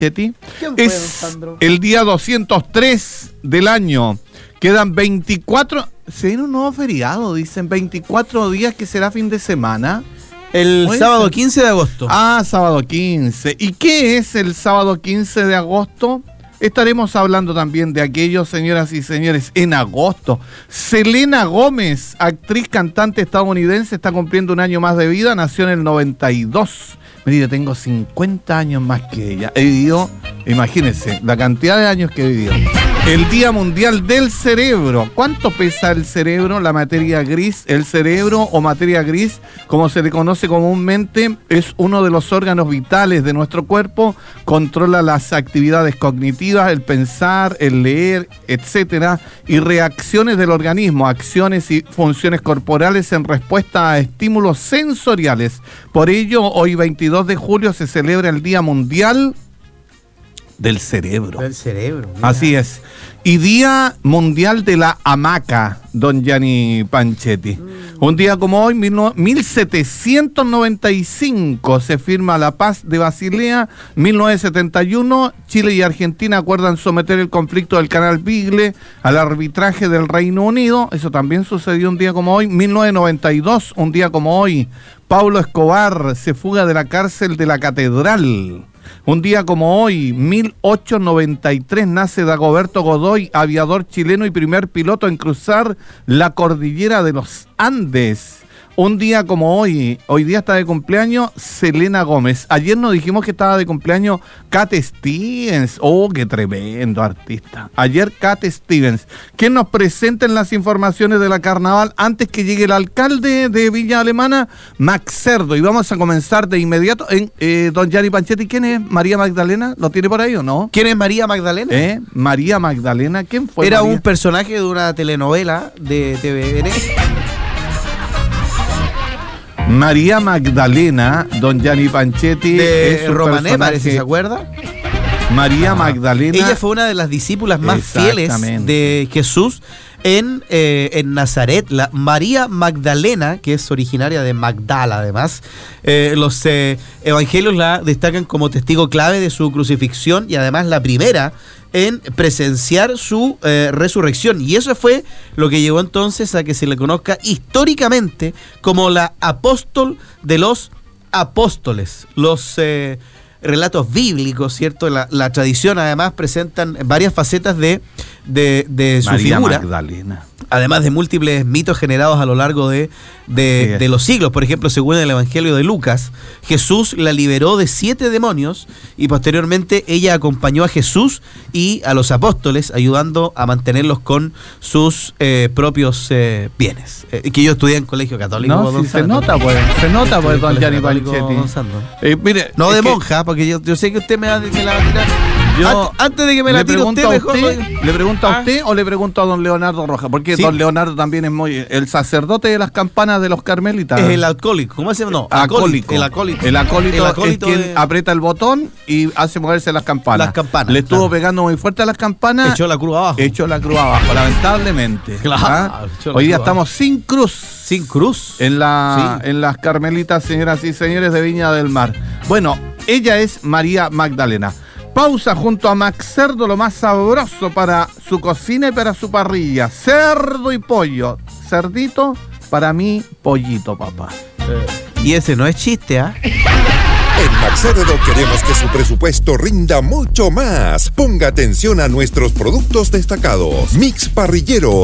Panchetti. ¿Quién fue, Es don Sandro? el día 203 del año. Quedan 24... Se viene un nuevo feriado, dicen 24 días que será fin de semana. El ¿Puede sábado ser? 15 de agosto. Sábado 15. ¿Y qué es el sábado 15 de agosto? Estaremos hablando también de aquello, señoras y señores, en agosto. Selena Gómez, actriz, cantante estadounidense, está cumpliendo un año más de vida, nació en el 92. Mira, yo tengo 50 años más que ella. He vivido, imagínense, la cantidad de años que he vivido. El Día Mundial del Cerebro. ¿Cuánto pesa el cerebro, la materia gris? El cerebro o materia gris, como se le conoce comúnmente, es uno de los órganos vitales de nuestro cuerpo. Controla las actividades cognitivas, el pensar, el leer, etcétera, y reacciones del organismo, acciones y funciones corporales en respuesta a estímulos sensoriales. Por ello, hoy 22 de julio se celebra el Día Mundial del Cerebro. Del cerebro. Mira. Así es. Y Día Mundial de la Hamaca, don Gianni Panchetti. Un día como hoy, 1795, se firma la Paz de Basilea. 1971, Chile y Argentina acuerdan someter el conflicto del Canal Beagle al arbitraje del Reino Unido. Eso también sucedió un día como hoy. 1992, un día como hoy, Pablo Escobar se fuga de la cárcel de la Catedral. Un día como hoy, 1893, nace Dagoberto Godoy, aviador chileno y primer piloto en cruzar la cordillera de los Andes. Un día como hoy día está de cumpleaños Selena Gómez. Ayer nos dijimos que estaba de cumpleaños Cat Stevens. ¡Oh, qué tremendo artista! Ayer Cat Stevens. Que nos presenten las informaciones de la carnaval antes que llegue el alcalde de Villa Alemana, Max Cerdo. Y vamos a comenzar de inmediato. Don Gianni Panchetti, ¿quién es María Magdalena? ¿Lo tiene por ahí o no? ¿Quién es María Magdalena? María Magdalena, ¿quién fue? Era María? un personaje de una telenovela de TVN. María Magdalena, don Gianni Panchetti. De es un Romané, personaje- parece, ¿se acuerda? María Magdalena. Ella fue una de las discípulas más fieles Exactamente. de Jesús en Nazaret. La María Magdalena, que es originaria de Magdala, además. Los evangelios la destacan como testigo clave de su crucifixión y además la primera en presenciar su resurrección. Y eso fue lo que llevó entonces a que se le conozca históricamente como la apóstol de los apóstoles. Los relatos bíblicos, ¿cierto? La tradición además presentan varias facetas de su María figura. Magdalena. Además de múltiples mitos generados a lo largo de los siglos. Por ejemplo, según el Evangelio de Lucas, Jesús la liberó de 7 demonios y posteriormente ella acompañó a Jesús y a los apóstoles, ayudando a mantenerlos con sus propios bienes. Que yo estudié en colegio católico. No, don sí, se Sandro. nota pues, don Gianni Católico, Panchetti. don Sandro. Mire, No es de que monja, porque yo sé que usted me la va a tirar. yo Antes de que me la le tire pregunto usted, a mejor. ¿Le pregunto a usted o le pregunto a don Leonardo Rojas? Porque Sí. don Leonardo también es muy... El sacerdote de las campanas de los carmelitas. Es el alcohólico. ¿Cómo se llama? No, Acólico. El acólito. El acólito es quien de- aprieta el botón y hace moverse las campanas. Las campanas, Le estuvo claro. pegando muy fuerte a las campanas. Echó la cruz abajo. Echó la cruz abajo, lamentablemente. Claro, ¿Ah? echó la Hoy día cruz estamos sin cruz. Sin cruz. En Sí. las carmelitas, señoras y señores de Viña del Mar. Bueno, ella es María Magdalena. Pausa junto a Max Cerdo, lo más sabroso para su cocina y para su parrilla. Cerdo y pollo. Cerdito, para mí, pollito, papá. Y ese no es chiste, ¿ah? En Maxcerdo queremos que su presupuesto rinda mucho más. Ponga atención a nuestros productos destacados. Mix parrillero,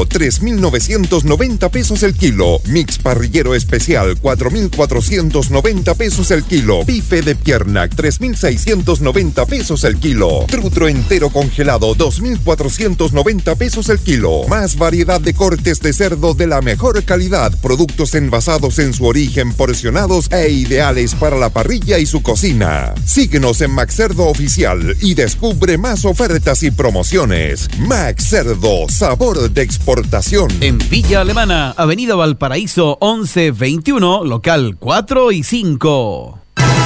3.990 pesos el kilo. Mix parrillero especial, 4.490 pesos el kilo. Bife de pierna, 3.690 pesos el kilo. Trutro entero congelado, 2.490 pesos el kilo. Más variedad de cortes de cerdo de la mejor calidad. Productos envasados en su origen, porcionados e ideales para la parrilla y su cocina. Síguenos en Max Cerdo Oficial y descubre más ofertas y promociones. Max Cerdo, sabor de exportación. En Villa Alemana, Avenida Valparaíso 1121, local 4 y 5.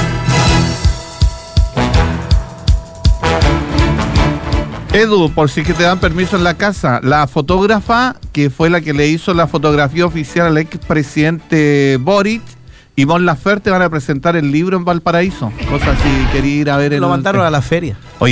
Edu, por si que te dan permiso en la casa, la fotógrafa que fue la que le hizo la fotografía oficial al expresidente Boric y Mon Laferte van a presentar el libro en Valparaíso. Cosa si quería ir a ver Lo mandaron a la feria.